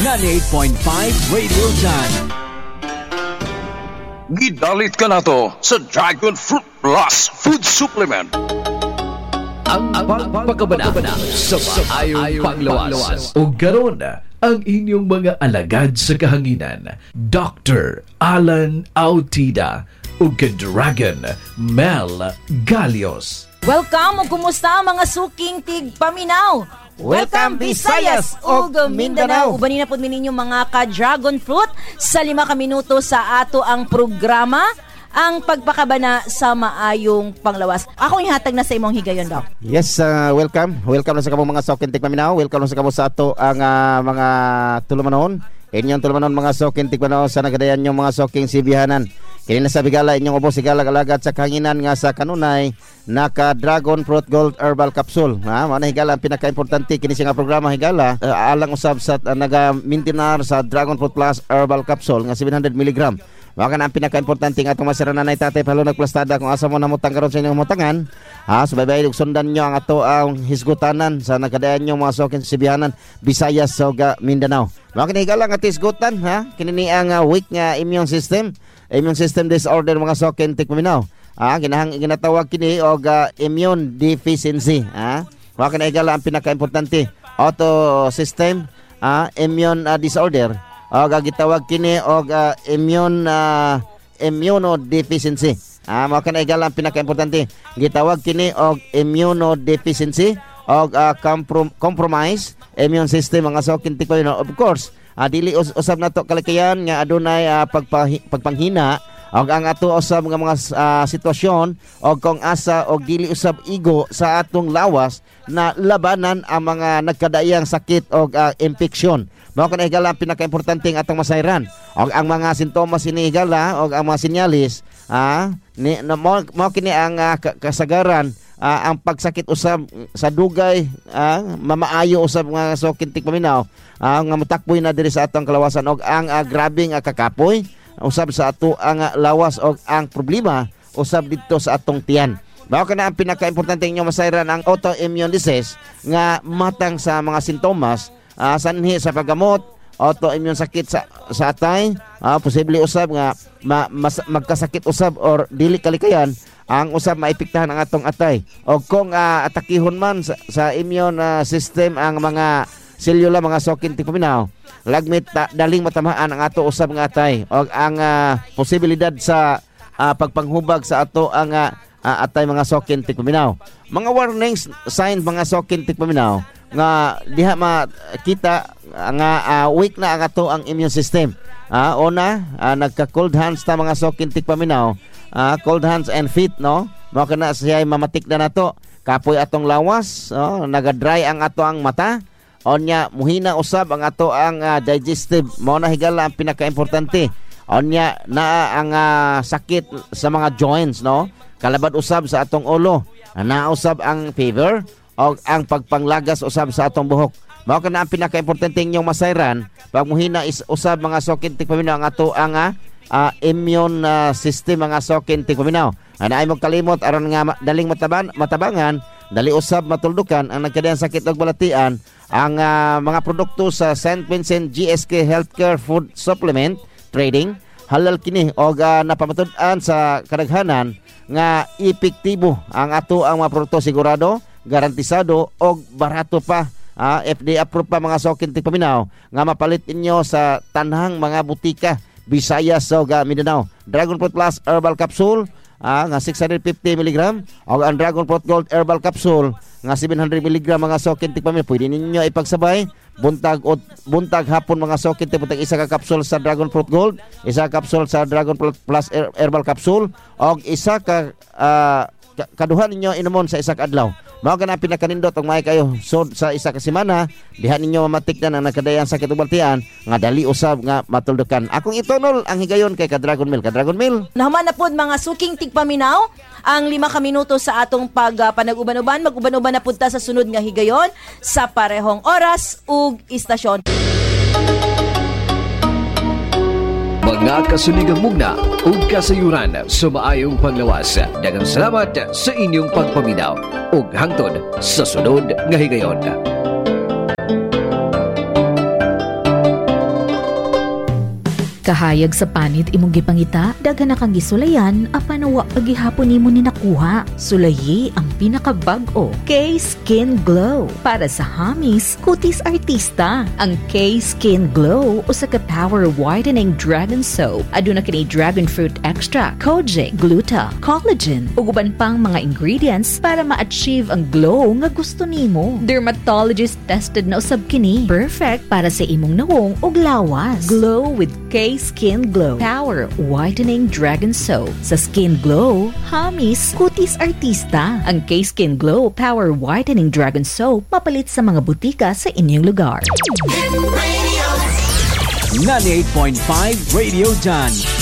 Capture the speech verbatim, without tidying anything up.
ninety-eight point five Radio Jan. Gidalit ka na to sa Dragon Fruit Plus Food Supplement. Ang pagpapakabana sa maayong panglawas. O garon ang inyong mga alagad sa kahanginan, Doctor Alan Autida o Dragon Mel Galios. Welcome o kumusta mga suking tigpaminaw? Welcome Visayas ug Mindanao. Ubanin na po ninyo mga ka-dragon fruit sa lima ka minuto sa ato ang programa, ang pagpakabana sa maayong panglawas. Ako ihatag na sa imong higayon, Doc. Yes, uh, welcome. Welcome na sa kamong mga sokin tigpaminaw. Welcome na sa kamong sa ato ang uh, mga tulumanon. Inyong tulumanon mga sokin tigpaminaw sa nagadayan yung mga soking sibihanan. Kini na sa bigala inyong ubos sigala alagad sa kahanginan nga sa kanunay naka Dragon Fruit Gold Herbal Capsule. Ha, mo na higala ang pinaka-importante kini nga programa higala uh, alang usab sa uh, naga-maintainer sa Dragon Fruit Plus Herbal Capsule nga seven hundred milligrams. Maka na ang pinaka-importante nga atong masiranan na tatay palo nagplastada kung asa mo namutang karon sa inyong mutangan. Ha, subaybay ug sundan nyo ang ato ang hisgutanan sa nagadayan yung mga sokin sibihanan Visayas ug Mindanao. Maka na higala nga tisgutan ha kini ang uh, weak nga immune system. Immune system disorder mga sokin tigpaminaw. Ah, ginahang ginatawag kini og uh, immune deficiency. Ah, wa kana igala ang pinaka-importante. Auto system ah, immune uh, disorder. Og uh, gitawag kini og uh, immune uh, immunodeficiency. Ah, wa kana igala ang pinaka-importante. Gitawag kini og immunodeficiency og uh, comprom- compromise immune system mga sokin tigpaminaw. Of course, Uh, dili us- usab nato kalikayan nga adunay uh, pagpa- pagpanghina og ang ato usab nga mga uh, sitwasyon og kung asa og dili usab igo sa atong lawas na labanan ang mga nagkadaiyang sakit og uh, infeksyon. Mao kana higala ang pinaka-importante ang atong masayran. Og ang mga sintomas ini higala og ang mga sinyalis ah ni no, mao kini ang uh, kasagaran. Uh, ang pagsakit usab sa dugay, uh, mamaayo usab nga sokin tigpaminaw, uh, nga mutakboy na diri sa atong kalawasan og ang uh, grabing uh, kakapoy usab sa ato ang uh, lawas og ang problema usab dito sa atong tiyan. Mao kana ang pinaka-importante inyo masayran ang autoimmune disease nga matang sa mga sintomas uh, sanhi sa paggamot autoimmune sakit sa sa atay, uh, posible usab nga ma, mas, magkasakit usab or dili kalikayan ang usab maipiktahan ang atong atay. O kung uh, atakihon man sa, sa immune uh, system ang mga selula mga sokin tigpaminaw, lagmit ta, daling matamaan ang ato usab nga atay o ang uh, posibilidad sa uh, pagpanghubag sa ato ang uh, uh, atay mga sokin tigpaminaw. Mga warnings sign mga sokin tigpaminaw nga diha makita nga uh, weak na ang ato ang immune system. Uh, una, uh, nagka-cold hands ta mga sokin tigpaminaw. Uh, cold hands and feet, no? Mao kana siya mamatik na nato. Kapoy atong lawas, no? Naga-dry ang ato ang mata. Onya muhina usab ang ato ang uh, digestive. Mao na higala ang pinaka-importante. Onya na ang uh, sakit sa mga joints, no? Kalabad usab sa atong ulo. Na usab ang fever o ang pagpanglagas usab sa atong buhok. Mao kana ang pinaka-importante inyong masayran. Pag muhina is usab mga sokin tigpaminaw ang ato ang uh, Uh, immune uh, system mga sokin tigpaminaw. Ana ay mo kalimot aron nga daling mataban matabangan, dali usab matuldukan ang nagkadayang sakit ug balatian ang uh, mga produkto sa Saint Vincent G S K Healthcare Food Supplement Trading. Halal kini og uh, napamatud-an sa kadaghanan nga epektibo ang ato ang mga produkto, sigurado, garantisado og barato pa. Uh, F D A approved pa mga sokin tigpaminaw nga mapalit inyo sa tanhang mga butika Visayas ug Mindanao. Dragon Fruit Plus Herbal Capsule ah, nga six hundred fifty milligrams o ang Dragon Fruit Gold Herbal Capsule nga seven hundred milligrams mga sokin tigpaminaw. Pwede ninyo ipagsabay buntag o buntag hapon mga sokin tigpaminaw. Isa ka capsule sa Dragon Fruit Gold, isa ka capsule sa Dragon Fruit Plus Herbal Capsule o isa ka uh, kaduhan ninyo inumon sa isa ka adlaw. Mao kana pinakanindot og may kayo so sa isa ka semana diha ninyo mamatik na ang nakadayan sakit ug baltian nga dali usab nga matuldukan. Akong itonol ang higayon kay ka Dragon Meal. Ka Dragon Meal. Nahuman na pud mga suking tigpaminaw ang lima ka minuto sa atong pag uh, panag-uban-uban. Mag-uban-uban na pud ta sa sunod nga higayon sa parehong oras ug istasyon. Mga kasuligang mugna ug kasayuran sa maayong panglawas. Daghang salamat sa inyong pagpaminaw ug hangtod sa sunod nga higayon. Kahayag sa panit imong gipangita, daghan na kang gisulayan, apan wa pagihapon nimo ni nakuha. Sulayi ang pinakabag-o, K-Skin Glow. Para sa hamis, kutis artista. Ang K-Skin Glow, usa ka power whitening dragon soap. Aduna kini dragon fruit extract, kojic, gluta, collagen, ug uban pang mga ingredients para ma-achieve ang glow nga gusto nimo. Dermatologist tested na usab kini. Perfect para sa imong nawong ug lawas. Glow with K-Skin Glow Power Whitening Dragon Soap. Sa Skin Glow, hamis, kutis artista. Ang K-Skin Glow Power Whitening Dragon Soap mapalit sa mga butika sa inyong lugar. ninety-eight point five Radio Done.